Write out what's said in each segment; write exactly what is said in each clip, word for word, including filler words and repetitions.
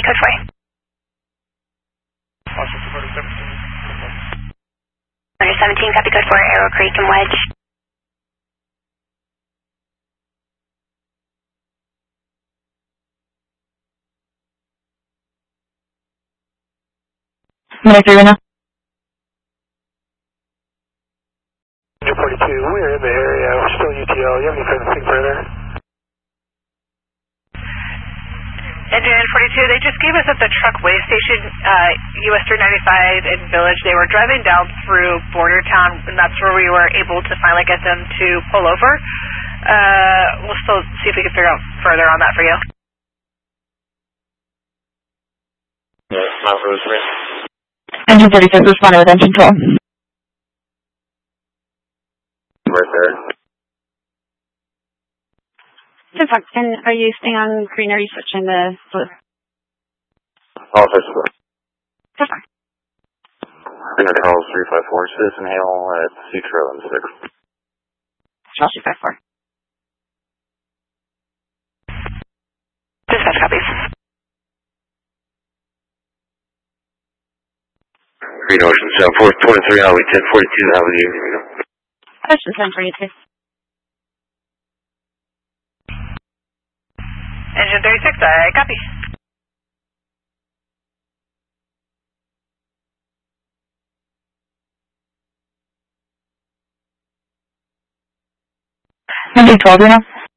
code four. Under seventeen, copy code four, Arrow Creek and Wedge. Minute three right now. Under forty-two, we're in the area, we're still U T L, you have any thing further? Engine forty-two, they just gave us at the truck way station, uh, U S three ninety-five in Village. They were driving down through Border Town, and that's where we were able to finally get them to pull over. Uh, we'll still see if we can figure out further on that for you. Yeah, Mount Rosemary. Engine thirty-six, responded with engine twelve. Right there. ten Fox, and are you staying on green or are you switching to blue? Office. ten Fox. Under Charles three five four, Citizen Hale at C Trail and six. Charles three five four. Dispatch copies. Green Ocean seven four twenty-three, Highway ten forty-two, Avenue. Ocean ten forty-two. Engine thirty-six, I copy. Engine twelve right now.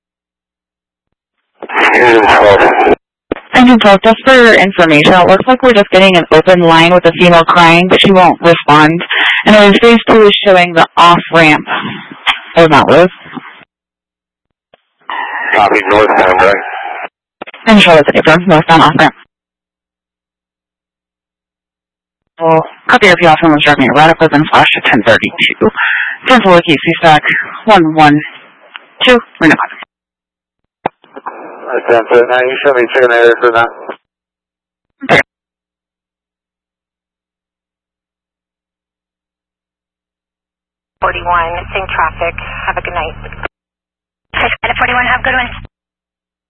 Engine twelve. Engine twelve, just for information, it looks like we're just getting an open line with a female crying, but she won't respond. And our phase two is showing the off-ramp of Mount Rose. Copy, northbound, right? And show us the difference, northbound off-ramp. Well, copy R P off and was driving right up within flash to ten thirty-two. ten four, C stack, one one two, we're not. ten foot, now you show me checking the area for that. Okay. forty-one, same traffic. Have a good night. forty-one, have a good one.